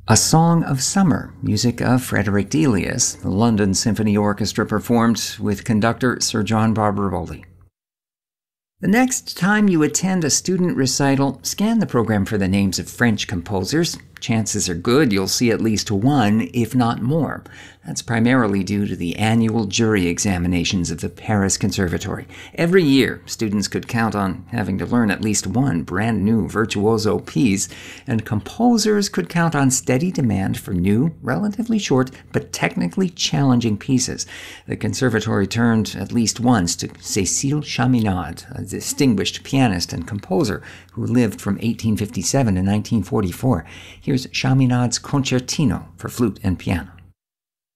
A Song of Summer, music of Frederick Delius, the London Symphony Orchestra performed with conductor Sir John Barbirolli. The next time you attend a student recital, scan the program for the names of French composers. Chances are good you'll see at least one, if not more. That's primarily due to the annual jury examinations of the Paris Conservatory. Every year, students could count on having to learn at least one brand new virtuoso piece, and composers could count on steady demand for new, relatively short, but technically challenging pieces. The Conservatory turned at least once to Cécile Chaminade, a distinguished pianist and composer who lived from 1857 to 1944. Here's Chaminade's Concertino for flute and piano.